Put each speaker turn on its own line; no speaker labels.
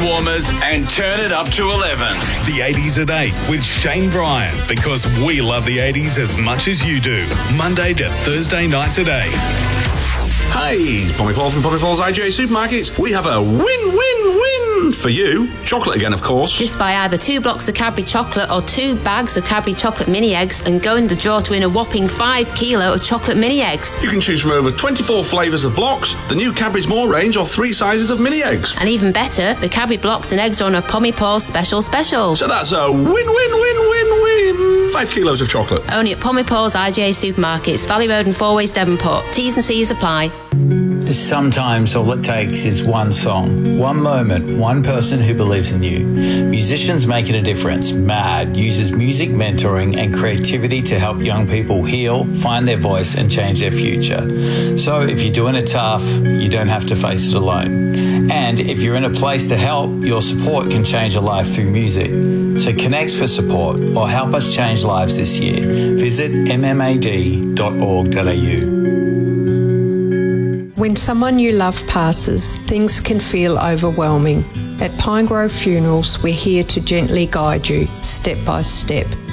warmers and turn it up to 11.
The 80s at 8 with Shane Bryan, because we love the 80s as much as you do. Monday to Thursday nights at 8.
Hey, Pommy Paul from Pommy Paul's IGA Supermarkets. We have a win-win-win for you. Chocolate again, of course.
Just buy either 2 blocks of Cadbury chocolate or 2 bags of Cadbury chocolate mini eggs and go in the draw to win a whopping 5 kilo of chocolate mini eggs.
You can choose from over 24 flavours of blocks, the new Cadbury's More range, or 3 sizes of mini eggs.
And even better, the Cadbury blocks and eggs are on a Pommy Paul's special.
So that's a win-win-win-win-win. 5 kilos of chocolate.
Only at Pommy Paul's IGA Supermarkets, Valley Road and Four Ways, Devonport. T's and C's apply.
Sometimes all it takes is one song, one moment, one person who believes in you. Musicians Making a Difference, MAD, uses music mentoring and creativity to help young people heal, find their voice and change their future. So if you're doing it tough, you don't have to face it alone. And if you're in a place to help, your support can change a life through music. So connect for support or help us change lives this year. Visit mmad.org.au.
When someone you love passes, things can feel overwhelming. At Pinegrove Funerals, we're here to gently guide you, step by step.